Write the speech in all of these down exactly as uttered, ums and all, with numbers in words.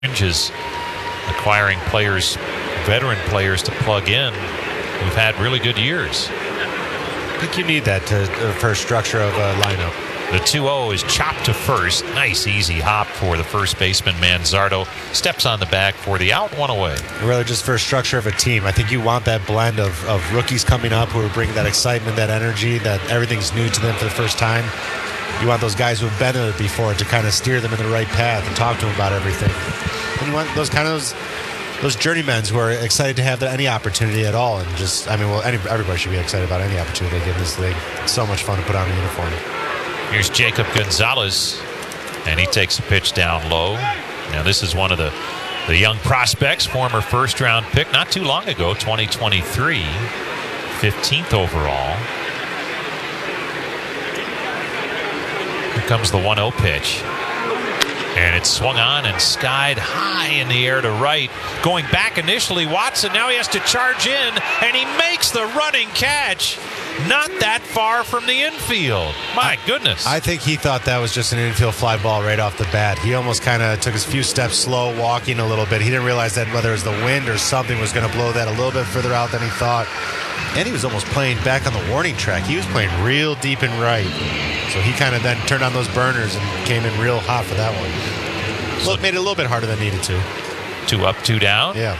is acquiring players, veteran players to plug in who've had really good years. I think you need that to, uh, for structure of a lineup. The two oh is chopped to first. Nice easy hop for the first baseman, Manzardo. Steps on the back for the out, one away. Really just for structure of a team. I think you want that blend of, of rookies coming up who are bringing that excitement, that energy, that everything's new to them for the first time. You want those guys who have been in it before to kind of steer them in the right path and talk to them about everything. And you want those kind of those, those journeymen who are excited to have any opportunity at all. And just, I mean, well, any, everybody should be excited about any opportunity they get in this league. It's so much fun to put on a uniform. Here's Jacob Gonzalez, and he takes a pitch down low. Now, this is one of the, the young prospects, former first-round pick not too long ago, twenty twenty-three, fifteenth overall. Here comes the one oh pitch. And it's swung on and skied high in the air to right. Going back initially, Watson. Now he has to charge in, and he makes the running catch. Not that far from the infield. My goodness. I think he thought that was just an infield fly ball right off the bat. He almost kind of took a few steps slow, walking a little bit. He didn't realize that whether it was the wind or something was going to blow that a little bit further out than he thought. And he was almost playing back on the warning track. He was playing real deep and right. So he kind of then turned on those burners and came in real hot for that one. So it made it a little bit harder than needed to. Two up, two down. Yeah.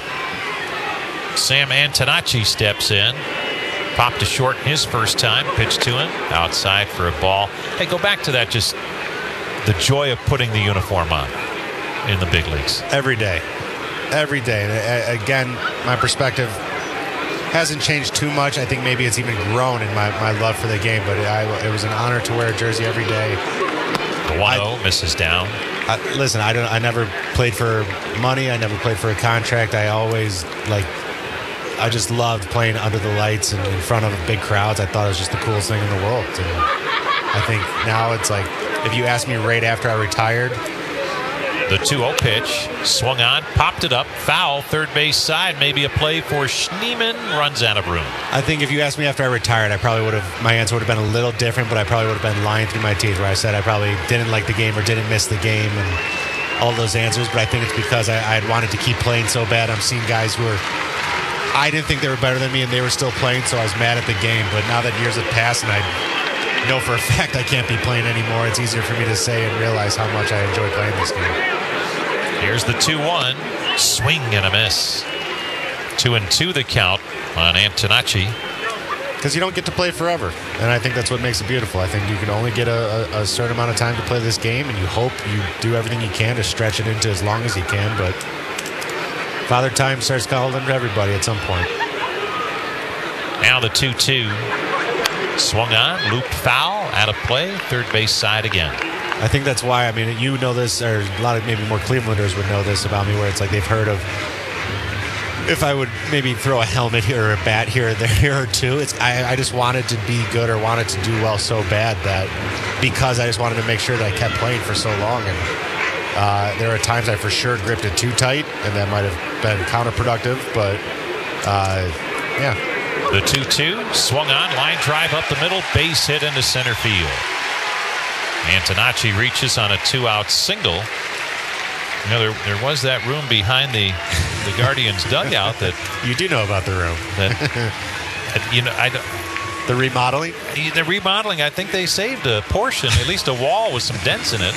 Sam Antonacci steps in. Popped to short his first time. Pitch to him. Outside for a ball. Hey, go back to that. Just the joy of putting the uniform on in the big leagues. Every day. Every day. And again, my perspective hasn't changed too much. I think maybe it's even grown in my, my love for the game, but I, it was an honor to wear a jersey every day. The one oh misses down. I, listen, I don't. I never played for money. I never played for a contract. I always, like, I just loved playing under the lights and in front of big crowds. I thought it was just the coolest thing in the world. And I think now it's like, if you asked me right after I retired. The two oh pitch, swung on, popped it up, foul, third base side, maybe a play for Schneemann, runs out of room. I think if you asked me after I retired, I probably would have, my answer would have been a little different, but I probably would have been lying through my teeth where I said I probably didn't like the game or didn't miss the game and all those answers, but I think it's because I, I had wanted to keep playing so bad. I'm seeing guys who are, I didn't think they were better than me and they were still playing, so I was mad at the game, but now that years have passed and I know for a fact I can't be playing anymore, it's easier for me to say and realize how much I enjoy playing this game. Here's the two one. Swing and a miss. Two and two the count on Antonacci. Because you don't get to play forever. And I think that's what makes it beautiful. I think you can only get a, a, a certain amount of time to play this game, and you hope you do everything you can to stretch it into as long as you can. But Father Time starts calling to everybody at some point. Now the two two. Swung on, looped foul, out of play, third base side again. I think that's why, I mean, you know this, or a lot of maybe more Clevelanders would know this about me, where it's like they've heard of if I would maybe throw a helmet here or a bat here or there or two. It's I, I just wanted to be good or wanted to do well so bad that because I just wanted to make sure that I kept playing for so long. And uh, there are times I for sure gripped it too tight, and that might have been counterproductive, but uh, yeah. The two two, swung on, line drive up the middle, base hit into center field. Antonacci reaches on a two-out single. You know, there, there was that room behind the the Guardians dugout that you do know about the room. That you know, I the remodeling. The remodeling. I think they saved a portion, at least a wall with some dents in it.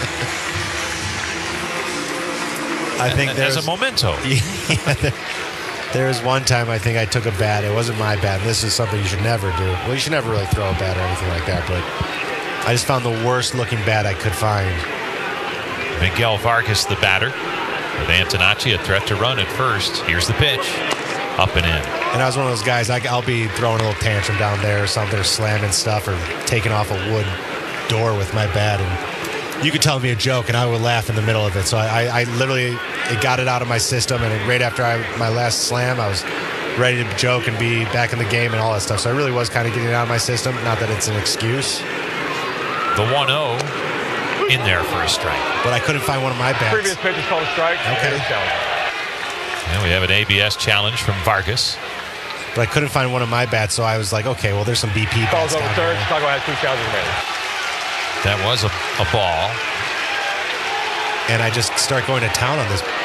I think as a memento. Yeah, there, there was one time I think I took a bat. It wasn't my bat. This is something you should never do. Well, you should never really throw a bat or anything like that, but I just found the worst looking bat I could find. Miguel Vargas, the batter, with Antonacci a threat to run at first. Here's the pitch, up and in. And I was one of those guys, I, I'll be throwing a little tantrum down there or something, or slamming stuff, or taking off a wood door with my bat, and you could tell me a joke, and I would laugh in the middle of it. So I, I, I literally it got it out of my system, and right after I, my last slam, I was ready to joke and be back in the game and all that stuff. So I really was kind of getting it out of my system. Not that it's an excuse. The one oh in there for a strike. But I couldn't find one of my bats. Previous pitch is called a strike. Okay. And we have an A B S challenge from Vargas. But I couldn't find one of my bats, so I was like, okay, well, there's some B P bats down there. Chicago has two counts remaining. That was a, a ball. and I just start going to town on this